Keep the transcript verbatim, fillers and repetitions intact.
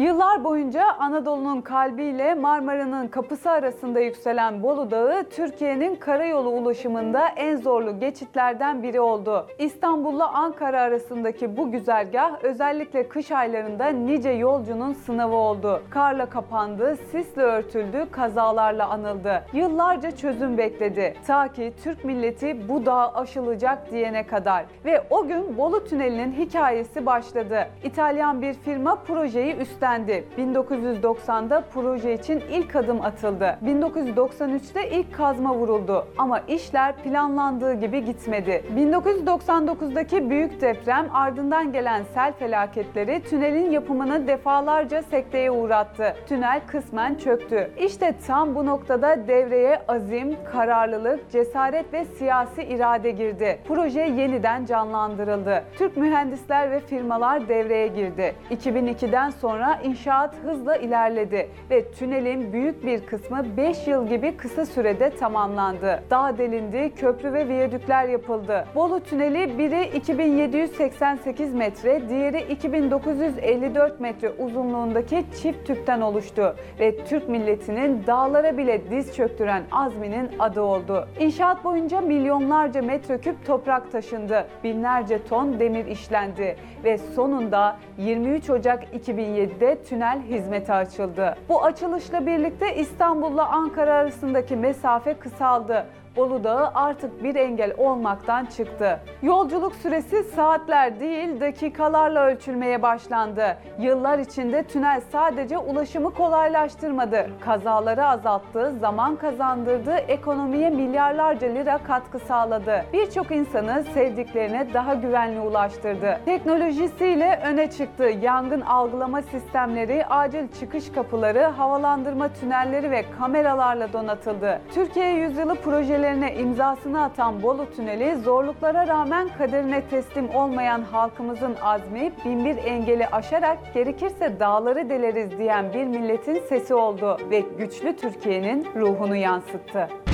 Yıllar boyunca Anadolu'nun kalbiyle Marmara'nın kapısı arasında yükselen Bolu Dağı, Türkiye'nin karayolu ulaşımında en zorlu geçitlerden biri oldu. İstanbul'la Ankara arasındaki bu güzergah özellikle kış aylarında nice yolcunun sınavı oldu. Karla kapandı, sisle örtüldü, kazalarla anıldı. Yıllarca çözüm bekledi. Ta ki Türk milleti bu dağ aşılacak diyene kadar. Ve o gün Bolu Tüneli'nin hikayesi başladı. İtalyan bir firma projeyi üstlendi. bin dokuz yüz doksanda proje için ilk adım atıldı. bin dokuz yüz doksan üçte ilk kazma vuruldu ama işler planlandığı gibi gitmedi. bin dokuz yüz doksan dokuzdaki büyük deprem, ardından gelen sel felaketleri tünelin yapımını defalarca sekteye uğrattı. Tünel kısmen çöktü. İşte tam bu noktada devreye azim, kararlılık, cesaret ve siyasi irade girdi. Proje yeniden canlandırıldı. Türk mühendisler ve firmalar devreye girdi. iki bin ikiden sonra inşaat hızla ilerledi ve tünelin büyük bir kısmı beş yıl gibi kısa sürede tamamlandı. Dağ delindi, köprü ve viyadükler yapıldı. Bolu Tüneli biri iki bin yedi yüz seksen sekiz metre, diğeri iki bin dokuz yüz elli dört metre uzunluğundaki çift tüpten oluştu ve Türk milletinin dağlara bile diz çöktüren azminin adı oldu. İnşaat boyunca milyonlarca metreküp toprak taşındı, binlerce ton demir işlendi ve sonunda yirmi üç Ocak iki bin yedide tünel hizmete açıldı. Bu açılışla birlikte İstanbul'la Ankara arasındaki mesafe kısaldı. Bolu Dağı artık bir engel olmaktan çıktı. Yolculuk süresi saatler değil, dakikalarla ölçülmeye başlandı. Yıllar içinde tünel sadece ulaşımı kolaylaştırmadı, kazaları azalttı, zaman kazandırdı, ekonomiye milyarlarca lira katkı sağladı. Birçok insanı sevdiklerine daha güvenli ulaştırdı. Teknolojisiyle öne çıktı. Yangın algılama sistemleri, acil çıkış kapıları, havalandırma tünelleri ve kameralarla donatıldı. Türkiye Yüzyılı projeleri imzasını atan Bolu Tüneli, zorluklara rağmen kaderine teslim olmayan halkımızın azmi, bin bir engeli aşarak gerekirse dağları deleriz diyen bir milletin sesi oldu ve güçlü Türkiye'nin ruhunu yansıttı.